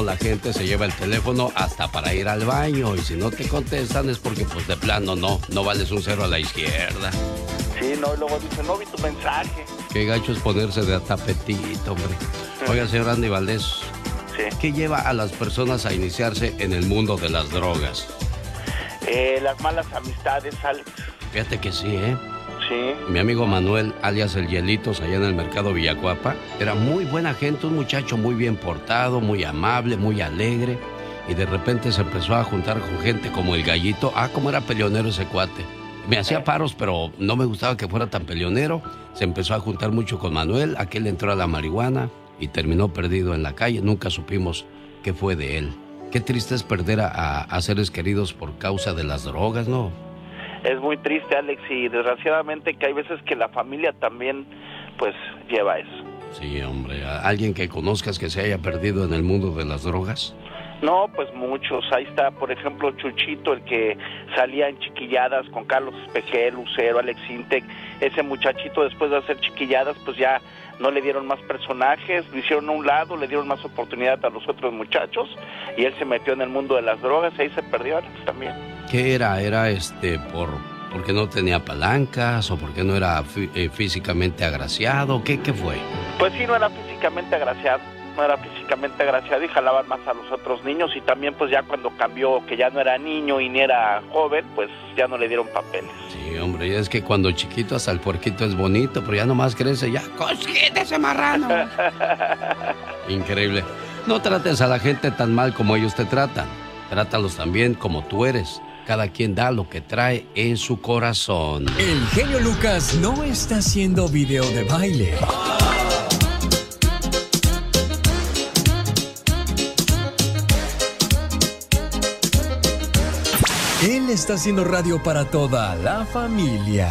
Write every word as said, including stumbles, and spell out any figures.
o la gente se lleva el teléfono hasta para ir al baño. Y si no te contestan es porque pues de plano no, no vales un cero a la izquierda. Sí, no, y luego dice, no vi tu mensaje. Qué gacho es ponerse de tapetito, hombre. Oiga, señor Andy Valdés, sí. ¿Qué lleva a las personas a iniciarse en el mundo de las drogas? Eh, las malas amistades, Alex. Fíjate que sí, ¿eh? Sí. Mi amigo Manuel, alias El Hielitos, allá en el mercado Villacuapa, era muy buena gente, un muchacho muy bien portado, muy amable, muy alegre. Y de repente se empezó a juntar con gente como el Gallito. Ah, cómo era peleonero ese cuate. Me hacía paros, pero no me gustaba que fuera tan peleonero. Se empezó a juntar mucho con Manuel, aquel entró a la marihuana y terminó perdido en la calle. Nunca supimos qué fue de él. Qué triste es perder a, a seres queridos por causa de las drogas, ¿no? Es muy triste, Alex, y desgraciadamente que hay veces que la familia también, pues, lleva eso. Sí, hombre. ¿Alguien que conozcas que se haya perdido en el mundo de las drogas? No, pues muchos. Ahí está, por ejemplo, Chuchito, el que salía en Chiquilladas con Carlos Espejel, Lucero, Alex Intec. Ese muchachito, después de hacer Chiquilladas, pues ya no le dieron más personajes, lo hicieron a un lado, le dieron más oportunidad a los otros muchachos, y él se metió en el mundo de las drogas, y ahí se perdió, Alex, también. ¿Qué era? ¿Era este por porque no tenía palancas o porque no era fí- eh, físicamente agraciado? ¿Qué, ¿Qué fue? Pues sí, no era físicamente agraciado, no era físicamente agraciado y jalaban más a los otros niños, y también pues ya cuando cambió, que ya no era niño y ni era joven, pues ya no le dieron papeles. Sí, hombre, y es que cuando chiquito hasta el puerquito es bonito, pero ya nomás crece, ya, ¡cosquete ese marrano! Increíble. No trates a la gente tan mal como ellos te tratan. Trátalos también como tú eres. Cada quien da lo que trae en su corazón. El genio Lucas no está haciendo video de baile. Él está haciendo radio para toda la familia.